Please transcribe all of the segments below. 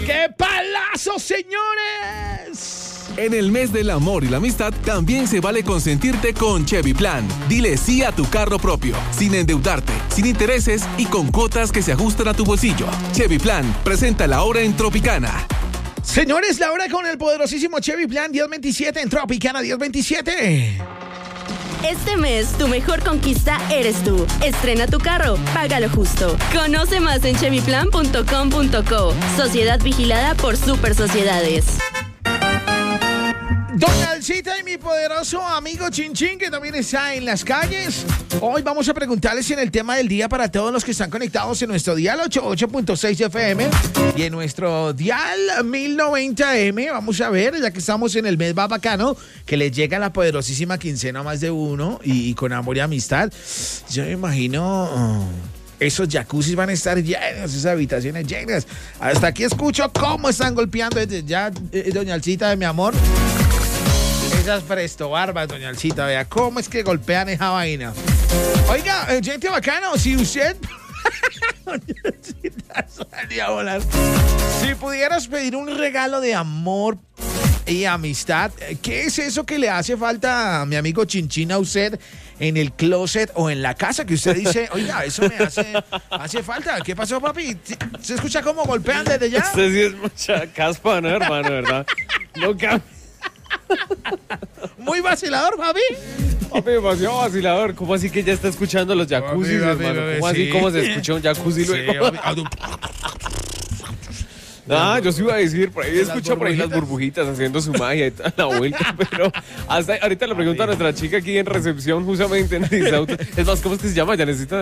¡Qué palazo, señores! En el mes del amor y la amistad, también se vale consentirte con Chevy Plan. Dile sí a tu carro propio, sin endeudarte, sin intereses y con cuotas que se ajustan a tu bolsillo. Chevy Plan, presenta la hora en Tropicana. Señores, la hora con el poderosísimo Chevy Plan 1027 en Tropicana 1027. Este mes, tu mejor conquista eres tú. Estrena tu carro, págalo justo. Conoce más en chevyplan.com.co. Sociedad vigilada por Super Sociedades. Doña Alcita y mi poderoso amigo Chinchín, que también está en las calles. Hoy vamos a preguntarles en el tema del día para todos los que están conectados en nuestro dial 88.6 FM y en nuestro dial 1090M. Vamos a ver, ya que estamos en el mes más bacano, que les llega la poderosísima quincena a más de uno y con amor y amistad. Yo me imagino... esos jacuzzis van a estar llenos, esas habitaciones llenas. Hasta aquí escucho cómo están golpeando ya, doña Alcita de mi amor. Esas presto barbas, doña Alcita, vea cómo es que golpean esa vaina. Oiga, gente bacano, si usted... doña Alcita salió a volar. Si pudieras pedir un regalo de amor y amistad, ¿qué es eso que le hace falta a mi amigo Chinchín a usted en el closet o en la casa? Que usted dice, oiga, eso me hace falta. ¿Qué pasó, papi? ¿Se escucha cómo golpean desde ya? Usted sí es mucha caspa, ¿no, hermano? ¿Verdad? No cambia. Muy vacilador, papi. Papi, demasiado vacilador. ¿Cómo así que ya está escuchando los jacuzzis, hermano? ¿Cómo así como se escucha un jacuzzi luego? Ah, yo sí iba a decir, por ahí escucho por ahí las burbujitas haciendo su magia y toda la vuelta, pero hasta ahorita le pregunto a nuestra chica aquí en recepción, justamente en Disauto. Es más, ¿cómo es que se llama? Ya necesita...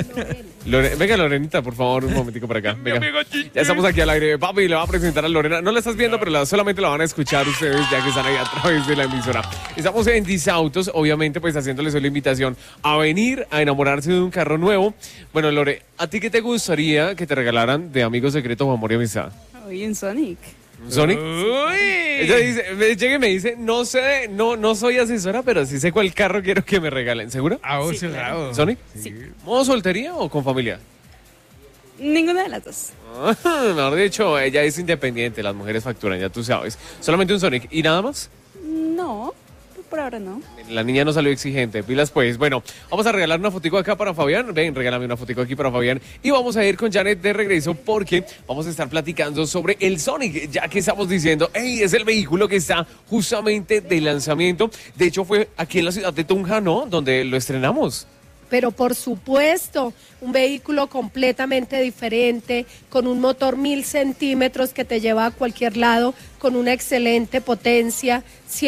Venga, Lorenita, por favor, un momentico para acá. Venga. Ya estamos aquí al aire. Papi, le va a presentar a Lorena. No la estás viendo, pero solamente la van a escuchar ustedes, ya que están ahí a través de la emisora. Estamos en Disautos, obviamente, pues haciéndoles la invitación a venir a enamorarse de un carro nuevo. Bueno, Lore, ¿a ti qué te gustaría que te regalaran de Amigo Secreto o Amor y Amistad? Hoy en Sonic. ¿Sonic? Uy. Ella dice, llega y me dice, no sé, no soy asesora, pero sí sé cuál carro quiero que me regalen. ¿Seguro? Sí, claro. ¿Sonic? Sí. ¿Modo soltería o con familia? Ninguna de las dos. Mejor dicho, ella es independiente, las mujeres facturan, ya tú sabes. Solamente un Sonic. ¿Y nada más? No, por ahora no. La niña no salió exigente, pilas pues. Bueno, vamos a regalar una fotico acá para Fabián. Ven, regálame una fotico aquí para Fabián. Y vamos a ir con Janet de regreso porque vamos a estar platicando sobre el Sonic, ya que estamos diciendo, hey, es el vehículo que está justamente de lanzamiento. De hecho, fue aquí en la ciudad de Tunja, ¿no? Donde lo estrenamos. Pero por supuesto, un vehículo completamente diferente, con un motor 1000 centímetros que te lleva a cualquier lado, con una excelente potencia,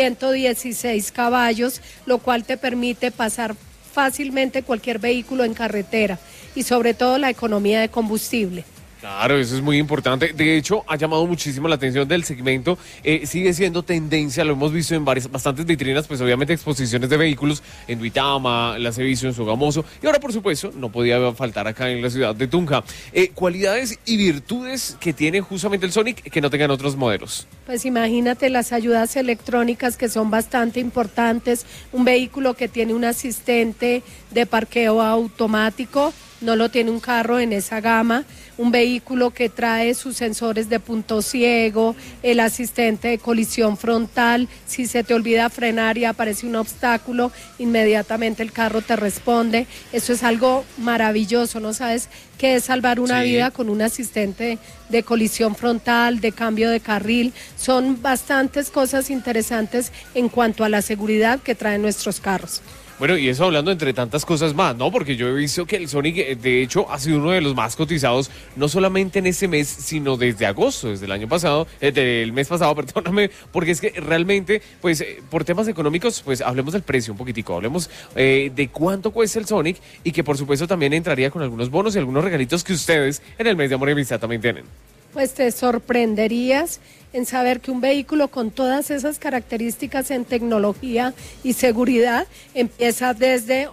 116 caballos, lo cual te permite pasar fácilmente cualquier vehículo en carretera y sobre todo la economía de combustible. Claro, eso es muy importante. De hecho, ha llamado muchísimo la atención del segmento. Sigue siendo tendencia, lo hemos visto en bastantes vitrinas, pues obviamente exposiciones de vehículos en Duitama, las he visto en Sogamoso. Y ahora, por supuesto, no podía faltar acá en la ciudad de Tunja. Cualidades y virtudes que tiene justamente el Sonic que no tengan otros modelos. Pues imagínate las ayudas electrónicas que son bastante importantes, un vehículo que tiene un asistente de parqueo automático, no lo tiene un carro en esa gama, un vehículo que trae sus sensores de punto ciego, el asistente de colisión frontal, si se te olvida frenar y aparece un obstáculo, inmediatamente el carro te responde. Eso es algo maravilloso, ¿no sabes qué es salvar una vida con un asistente de colisión frontal, de cambio de carril? Son bastantes cosas interesantes en cuanto a la seguridad que traen nuestros carros. Bueno, y eso hablando entre tantas cosas más, ¿no? Porque yo he visto que el Sonic, de hecho, ha sido uno de los más cotizados, no solamente en este mes, sino desde agosto, desde el año pasado, del mes pasado, perdóname, porque es que realmente, pues, por temas económicos, pues, hablemos del precio un poquitico, hablemos de cuánto cuesta el Sonic y que, por supuesto, también entraría con algunos bonos y algunos regalitos que ustedes en el mes de amor y amistad también tienen. Pues te sorprenderías en saber que un vehículo con todas esas características en tecnología y seguridad empieza desde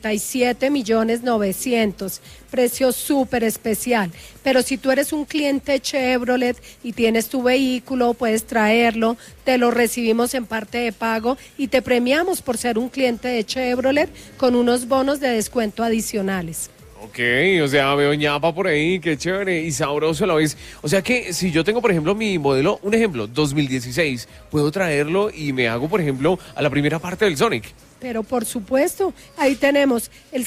87.900.000, precio súper especial. Pero si tú eres un cliente Chevrolet y tienes tu vehículo, puedes traerlo, te lo recibimos en parte de pago y te premiamos por ser un cliente de Chevrolet con unos bonos de descuento adicionales. Ok, o sea, veo ñapa por ahí, qué chévere y sabroso a la vez. O sea que si yo tengo, por ejemplo, mi modelo, un ejemplo, 2016, puedo traerlo y me hago, por ejemplo, a la primera parte del Sonic. Pero por supuesto, ahí tenemos el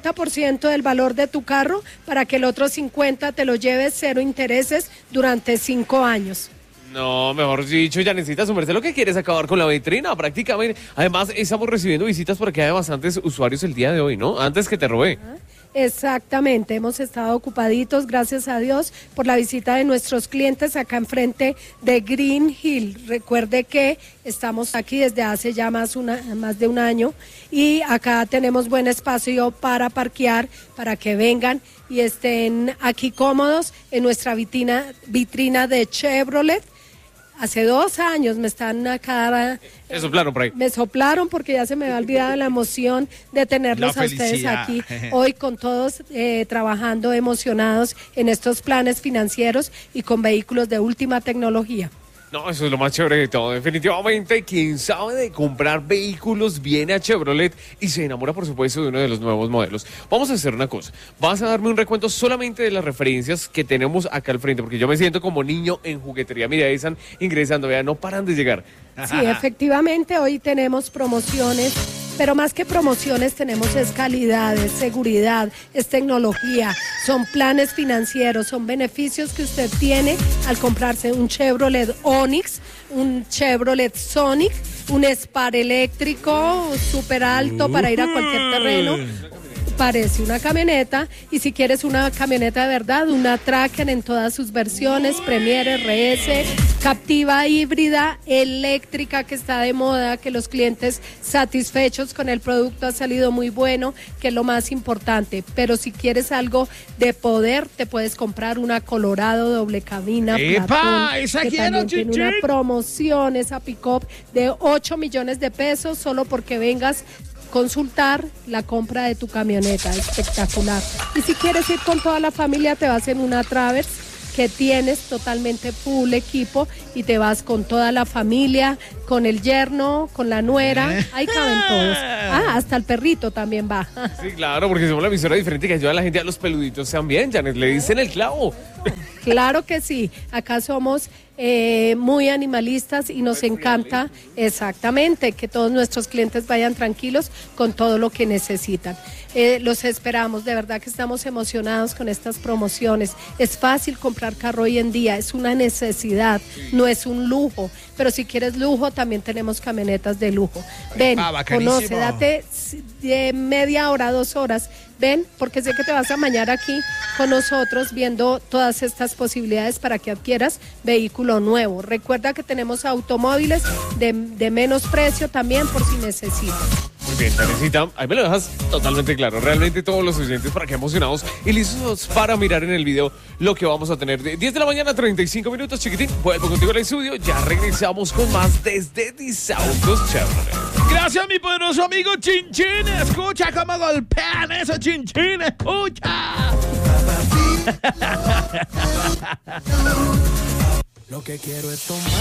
50% del valor de tu carro para que el otro 50% te lo lleves 0 intereses durante 5 años. No, mejor dicho, ya necesitas sumerse. Lo que quieres acabar con la vitrina, prácticamente. Además, estamos recibiendo visitas porque hay bastantes usuarios el día de hoy, ¿no? Antes que te robé. Exactamente, hemos estado ocupaditos, gracias a Dios, por la visita de nuestros clientes acá enfrente de Green Hill. Recuerde que estamos aquí desde hace ya más de un año y acá tenemos buen espacio para para que vengan y estén aquí cómodos en nuestra vitrina de Chevrolet. Hace 2 años me están acá... Me soplaron por ahí. Me soplaron porque ya se me había olvidado la emoción de tenerlos a ustedes aquí hoy con todos trabajando emocionados en estos planes financieros y con vehículos de última tecnología. No, eso es lo más chévere de todo. Definitivamente, quien sabe de comprar vehículos viene a Chevrolet y se enamora, por supuesto, de uno de los nuevos modelos. Vamos a hacer una cosa. Vas a darme un recuento solamente de las referencias que tenemos acá al frente, porque yo me siento como niño en juguetería. Mira, ahí están ingresando, vean, no paran de llegar. Sí, efectivamente, hoy tenemos promociones, pero más que promociones tenemos es calidad, es seguridad, es tecnología, son planes financieros, son beneficios que usted tiene al comprarse un Chevrolet Onix, un Chevrolet Sonic, un Spar eléctrico súper alto para ir a cualquier terreno. Parece una camioneta y si quieres una camioneta de verdad, una Tracker en todas sus versiones, Premier, RS, Captiva híbrida, eléctrica que está de moda, que los clientes satisfechos con el producto ha salido muy bueno, que es lo más importante. Pero si quieres algo de poder, te puedes comprar una Colorado doble cabina, ¡epa! ¡Esa que quiero, también tiene Chin una Chin! promoción, esa pick-up de 8 millones de pesos solo porque vengas consultar la compra de tu camioneta, espectacular. Y si quieres ir con toda la familia, te vas en una Traverse que tienes totalmente full equipo y te vas con toda la familia, con el yerno, con la nuera, ahí caben todos. Ah, hasta el perrito también va. Sí, claro, porque somos la emisora diferente que ayuda a la gente a los peluditos también, Janet, le dicen el clavo. Claro que sí, acá somos muy animalistas y nos encanta exactamente que todos nuestros clientes vayan tranquilos con todo lo que necesitan. Los esperamos, de verdad que estamos emocionados con estas promociones. Es fácil comprar carro hoy en día, es una necesidad, no es un lujo, pero si quieres lujo también tenemos camionetas de lujo. Ven, conoce, date de media hora, 2 horas, ven, porque sé que te vas a amañar aquí con nosotros viendo todas estas posibilidades para que adquieras vehículo nuevo. Recuerda que tenemos automóviles de menos precio también por si necesitas. Muy bien, Teresita, ahí me lo dejas totalmente claro. Realmente todos los oyentes para que emocionados y listos para mirar en el video lo que vamos a tener. De 10 de la mañana, 35 minutos, chiquitín. Vuelvo contigo al estudio. Ya regresamos con más desde Disautos Chevrolet. Gracias, mi poderoso amigo Chin Chin. Escucha cómo golpean eso, Chin Chin. Escucha. Lo que quiero es tomar.